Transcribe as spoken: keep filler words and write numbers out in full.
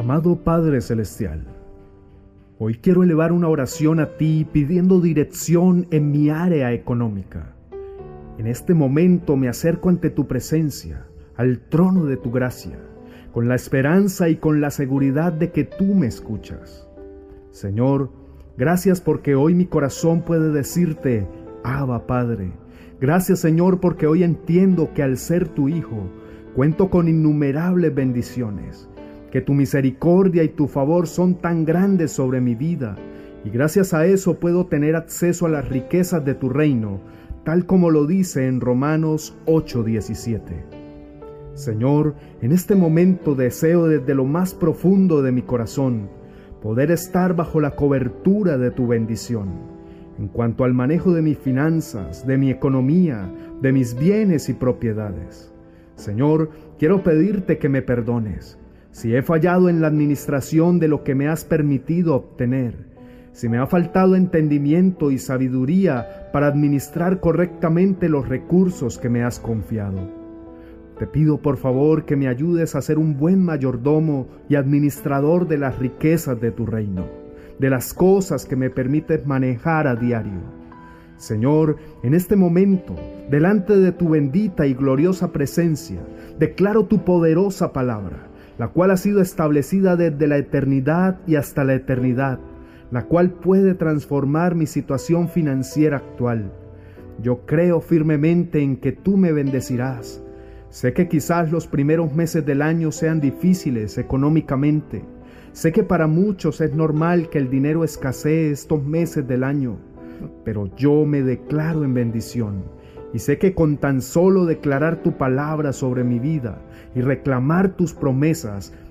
Amado Padre Celestial, hoy quiero elevar una oración a ti pidiendo dirección en mi área económica. En este momento me acerco ante tu presencia, al trono de tu gracia, con la esperanza y con la seguridad de que tú me escuchas. Señor, gracias porque hoy mi corazón puede decirte, Abba Padre. Gracias, Señor, porque hoy entiendo que al ser tu Hijo, cuento con innumerables bendiciones, que tu misericordia y tu favor son tan grandes sobre mi vida, y gracias a eso puedo tener acceso a las riquezas de tu reino, tal como lo dice en Romanos ocho diecisiete. Señor, en este momento deseo desde lo más profundo de mi corazón poder estar bajo la cobertura de tu bendición. En cuanto al manejo de mis finanzas, de mi economía, de mis bienes y propiedades. Señor, quiero pedirte que me perdones si he fallado en la administración de lo que me has permitido obtener, si me ha faltado entendimiento y sabiduría para administrar correctamente los recursos que me has confiado. Te pido por favor que me ayudes a ser un buen mayordomo y administrador de las riquezas de tu reino, de las cosas que me permites manejar a diario. Señor, en este momento, delante de tu bendita y gloriosa presencia, declaro tu poderosa palabra, la cual ha sido establecida desde la eternidad y hasta la eternidad, la cual puede transformar mi situación financiera actual. Yo creo firmemente en que tú me bendecirás. Sé que quizás los primeros meses del año sean difíciles económicamente. Sé que para muchos es normal que el dinero escasee estos meses del año, pero yo me declaro en bendición. Y sé que con tan solo declarar tu palabra sobre mi vida y reclamar tus promesas,